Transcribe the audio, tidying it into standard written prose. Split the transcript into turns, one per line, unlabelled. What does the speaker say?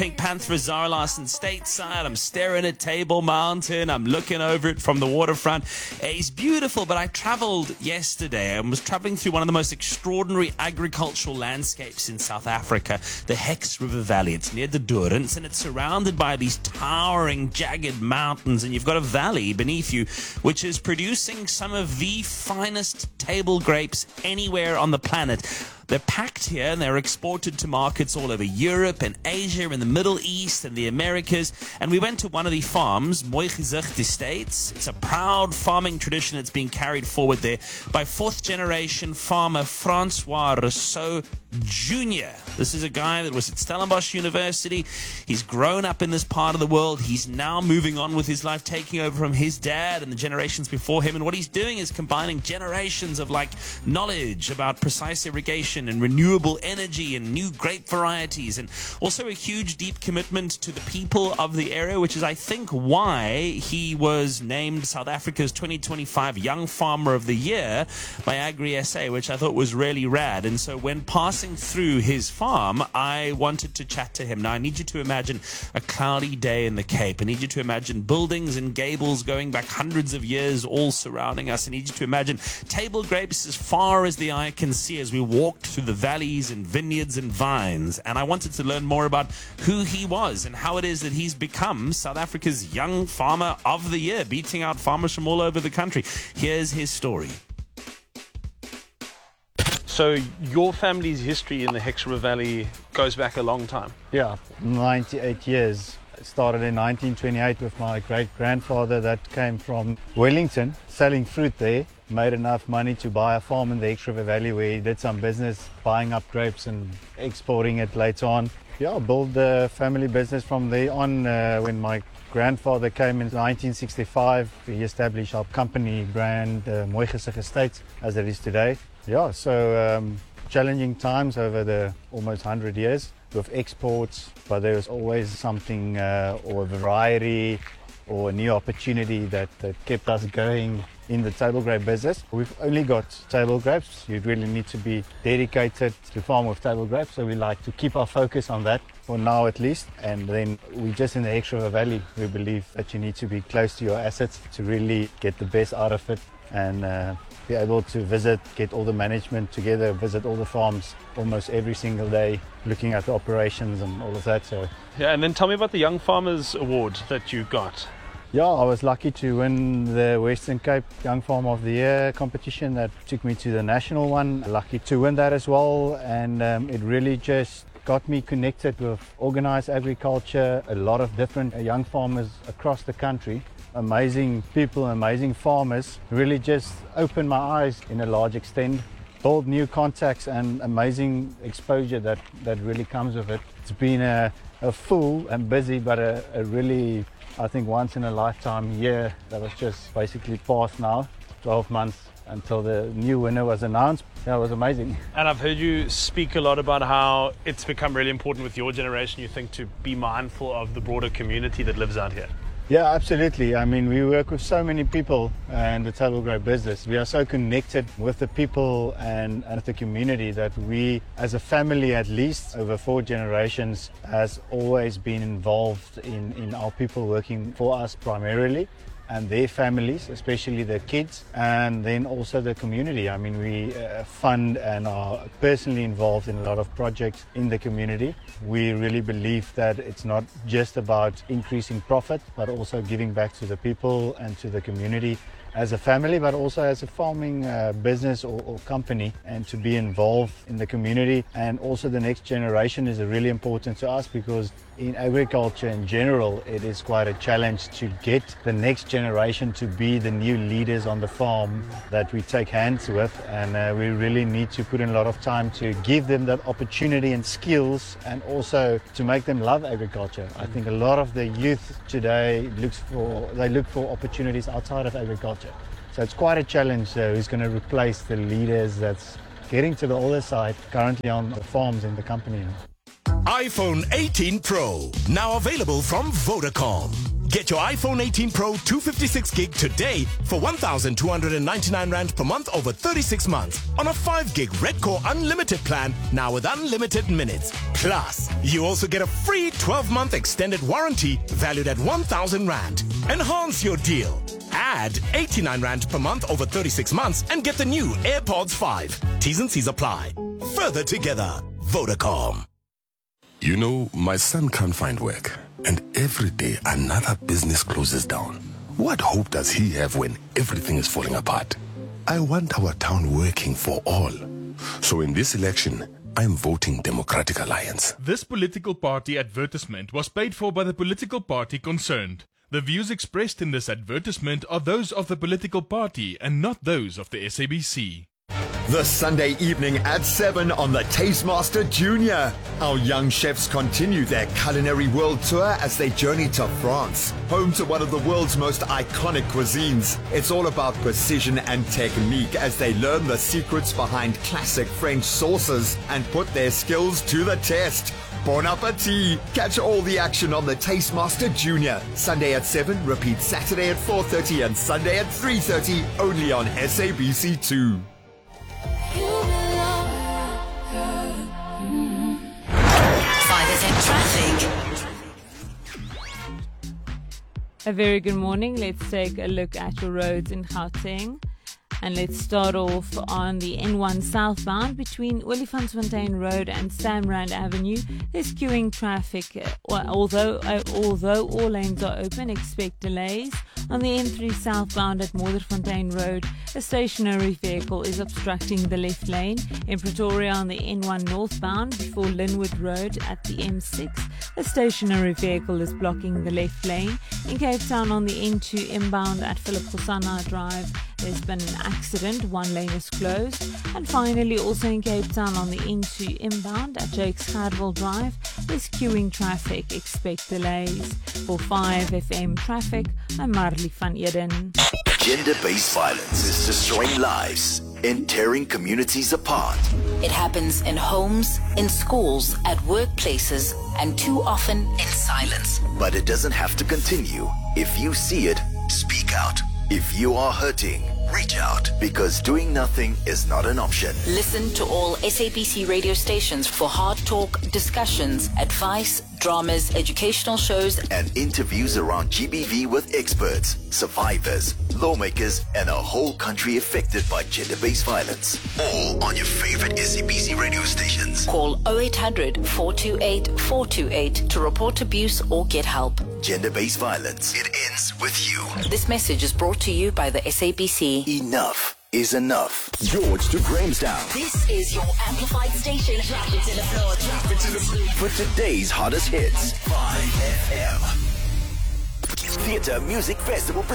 Pink Panther Zara Larson stateside. I'm staring at Table Mountain. I'm looking over it from the waterfront. It's beautiful, but I traveled yesterday and was traveling through one of the most extraordinary agricultural landscapes in South Africa, the Hex River Valley. It's near the Durance, and it's surrounded by these towering, jagged mountains, and you've got a valley beneath you, which is producing some of the finest table grapes anywhere on the planet. They're packed here and they're exported to markets all over Europe and Asia and the Middle East and the Americas. And we went to one of the farms, Mooi Gezicht Estates. It's a proud farming tradition that's being carried forward there by fourth generation farmer Francois Rousseau Jr. This is a guy that was at Stellenbosch University. He's grown up in this part of the world. He's now moving on with his life, taking over from his dad and the generations before him. And what he's doing is combining generations of knowledge about precise irrigation and renewable energy and new grape varieties, and also a huge, deep commitment to the people of the area, which is, I think, why he was named South Africa's 2025 Young Farmer of the Year by Agri-SA, which I thought was really rad. And so when passing through his farm, I wanted to chat to him. Now, I need you to imagine a cloudy day in the Cape. I need you to imagine buildings and gables going back hundreds of years all surrounding us. I need you to imagine table grapes as far as the eye can see as we walked through the valleys and vineyards and vines. And I wanted to learn more about who he was and how it is that he's become South Africa's Young Farmer of the Year, beating out farmers from all over the country. Here's his story.
So your family's history in the Hex River Valley goes back a long time.
Yeah, 98 years. It started in 1928 with my great-grandfather that came from Wellington, selling fruit there. Made enough money to buy a farm in the Hex River Valley where he did some business, buying up grapes and exporting it later on. Yeah, built the family business from there on. When my grandfather came in 1965, he established our company brand, Mooi Gezicht Estates, as it is today. Yeah, so challenging times over the almost 100 years with exports, but there was always something or a variety or a new opportunity that kept us going in the table grape business. We've only got table grapes. You really need to be dedicated to farm with table grapes, so we like to keep our focus on that for now at least. And then we just in the Hex River Valley, we believe that you need to be close to your assets to really get the best out of it and be able to visit, get all the management together, visit all the farms almost every single day, looking at the operations and all of that. So
yeah, and then tell me about the Young Farmers Award that you got.
Yeah, I was lucky to win the Western Cape Young Farmer of the Year competition that took me to the national one. Lucky to win that as well, and it really just got me connected with organized agriculture, a lot of different young farmers across the country. Amazing people, amazing farmers, really just opened my eyes in a large extent. Build new contacts and amazing exposure that really comes with it. It's been a full and busy, but a really, I think, once in a lifetime year that was just basically passed now, 12 months until the new winner was announced. Yeah, it was amazing.
And I've heard you speak a lot about how it's become really important with your generation, you think, to be mindful of the broader community that lives out here.
Yeah, absolutely. I mean, we work with so many people in the table grape business. We are so connected with the people and the community that we, as a family at least, over 4 generations, has always been involved in our people working for us primarily, and their families, especially the kids, and then also the community. I mean, we fund and are personally involved in a lot of projects in the community. We really believe that it's not just about increasing profit, but also giving back to the people and to the community as a family, but also as a farming business or company, and to be involved in the community. And also the next generation is really important to us, because in agriculture in general, it is quite a challenge to get the next generation to be the new leaders on the farm that we take hands with. And we really need to put in a lot of time to give them that opportunity and skills, and also to make them love agriculture. I think a lot of the youth today look for opportunities outside of agriculture. So it's quite a challenge who's going to replace the leaders that's getting to the older side currently on the farms in the company.
iPhone 18 Pro, now available from Vodacom. Get your iPhone 18 Pro 256 gig today for 1,299 Rand per month over 36 months on a 5 gig Red Core Unlimited plan, now with unlimited minutes. Plus, you also get a free 12-month extended warranty valued at 1,000 Rand. Enhance your deal. Add 89 Rand per month over 36 months and get the new AirPods 5. T's and C's apply. Further together, Vodacom.
You know, my son can't find work, and every day another business closes down. What hope does he have when everything is falling apart? I want our town working for all. So in this election, I'm voting Democratic Alliance.
This political party advertisement was paid for by the political party concerned. The views expressed in this advertisement are those of the political party and not those of the SABC.
The Sunday evening at 7 on the Tastemaster Junior. Our young chefs continue their culinary world tour as they journey to France, home to one of the world's most iconic cuisines. It's all about precision and technique as they learn the secrets behind classic French sauces and put their skills to the test. Bon appetit! Catch all the action on the Tastemaster Junior. Sunday at 7, repeat Saturday at 4:30 and Sunday at 3:30, only on SABC2.
A very good morning. Let's take a look at your roads in Gauteng. And let's start off on the N1 southbound between Olifantsfontein Road and Samrand Avenue. There's queuing traffic. Although all lanes are open, expect delays. On the N3 southbound at Modderfontein Road, a stationary vehicle is obstructing the left lane. In Pretoria on the N1 northbound before Linwood Road at the M6, a stationary vehicle is blocking the left lane. In Cape Town on the N2 inbound at Philip Kosana Drive, there's been an accident, one lane is closed. And finally, also in Cape Town on the N2 inbound at Jakes Hardwell Drive, there's queuing traffic, expect delays. For 5FM traffic, I'm Marley van Eden.
Gender-based violence is destroying lives and tearing communities apart.
It happens in homes, in schools, at workplaces, and too often in silence.
But it doesn't have to continue. If you see it, speak out. If you are hurting, reach out, because doing nothing is not an option.
Listen to all SABC radio stations for hard talk, discussions, advice, dramas, educational shows,
and interviews around GBV with experts, survivors, lawmakers, and a whole country affected by gender-based violence. All on your favorite SABC radio stations.
Call 0800 428 428 to report abuse or get help.
Gender-based violence. It ends with you.
This message is brought to you by the SABC.
Enough is enough. George to Grahamstown.
This is your amplified station. Drop it to the floor. Drop it to the floor.
For today's hottest hits, 5FM. Theatre Music Festival